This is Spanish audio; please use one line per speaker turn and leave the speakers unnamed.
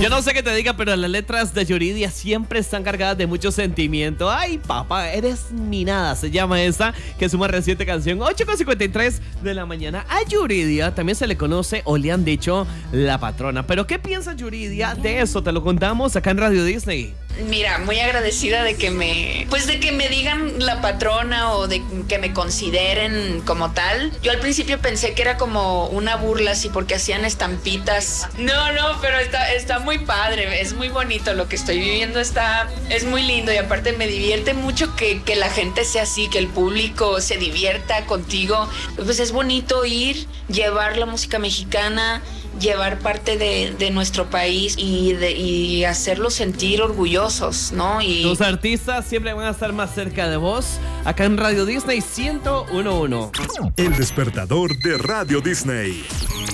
Yo no sé qué te diga, pero las letras de Yuridia siempre están cargadas de mucho sentimiento. Ay, papá, eres mi nada, se llama esta, que es una reciente canción. 8:53 de la mañana. A Yuridia también se le conoce o le han dicho la patrona. Pero ¿qué piensa Yuridia de eso? Te lo contamos acá en Radio Disney.
Mira, muy agradecida de que me digan la patrona o de que me consideren como tal. Yo al principio pensé que era como una burla, así porque hacían estampitas. No, pero está muy padre, es muy bonito lo que estoy viviendo, es muy lindo y aparte me divierte mucho que la gente sea así, que el público se divierta contigo. Pues es bonito ir, llevar la música mexicana, llevar parte de nuestro país y hacerlos sentir orgullosos, ¿no? Y
los artistas siempre van a estar más cerca de vos, acá en Radio Disney 101.1.
El despertador de Radio Disney.